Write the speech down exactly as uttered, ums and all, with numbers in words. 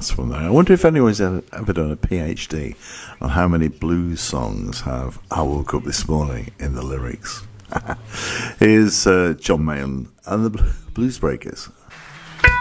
class from there. I wonder if anyone's ever, ever done a PhD on how many blues songs have "I Woke Up This Morning" in the lyrics. Here's uh, John Mayall and the Blues Breakers.